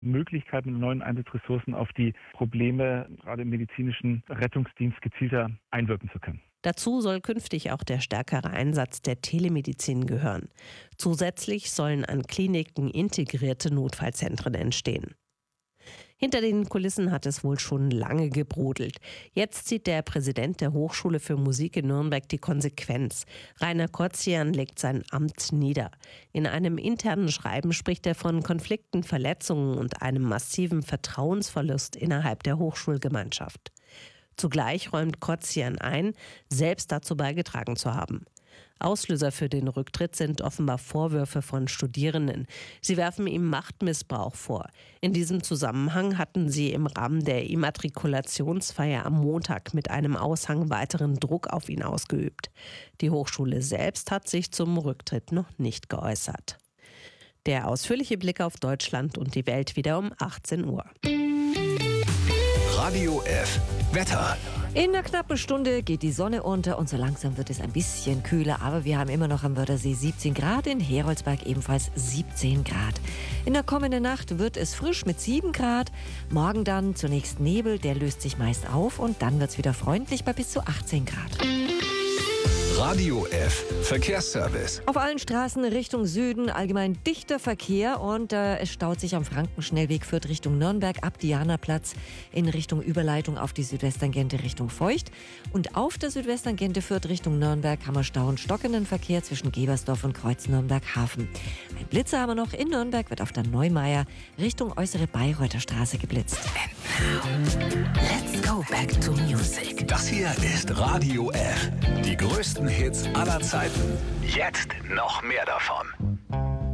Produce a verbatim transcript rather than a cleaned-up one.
Möglichkeiten und neuen Einsatzressourcen auf die Probleme gerade im medizinischen Rettungsdienst gezielter einwirken zu können. Dazu soll künftig auch der stärkere Einsatz der Telemedizin gehören. Zusätzlich sollen an Kliniken integrierte Notfallzentren entstehen. Hinter den Kulissen hat es wohl schon lange gebrodelt. Jetzt zieht der Präsident der Hochschule für Musik in Nürnberg die Konsequenz. Rainer Kotzian legt sein Amt nieder. In einem internen Schreiben spricht er von Konflikten, Verletzungen und einem massiven Vertrauensverlust innerhalb der Hochschulgemeinschaft. Zugleich räumt Kotzian ein, selbst dazu beigetragen zu haben. Auslöser für den Rücktritt sind offenbar Vorwürfe von Studierenden. Sie werfen ihm Machtmissbrauch vor. In diesem Zusammenhang hatten sie im Rahmen der Immatrikulationsfeier am Montag mit einem Aushang weiteren Druck auf ihn ausgeübt. Die Hochschule selbst hat sich zum Rücktritt noch nicht geäußert. Der ausführliche Blick auf Deutschland und die Welt wieder um achtzehn Uhr. Radio F. Wetter. In einer knappen Stunde geht die Sonne unter und so langsam wird es ein bisschen kühler, aber wir haben immer noch am Wörthersee siebzehn Grad, in Heroldsberg ebenfalls siebzehn Grad. In der kommenden Nacht wird es frisch mit sieben Grad, morgen dann zunächst Nebel, der löst sich meist auf und dann wird es wieder freundlich bei bis zu achtzehn Grad. Radio F. Verkehrsservice. Auf allen Straßen Richtung Süden allgemein dichter Verkehr und äh, es staut sich am Frankenschnellweg Fürth Richtung Nürnberg ab Dianaplatz in Richtung Überleitung auf die Südwesttangente Richtung Feucht. Und auf der Südwesttangente Fürth Richtung Nürnberg haben wir Stau und stockenden Verkehr zwischen Gebersdorf und Kreuz Nürnberg-Hafen. Ein Blitzer haben wir noch. In Nürnberg wird auf der Neumeier Richtung äußere Bayreuther Straße geblitzt. And now, let's go back to music. Das hier ist Radio F. Die größten Hits aller Zeiten. Jetzt noch mehr davon.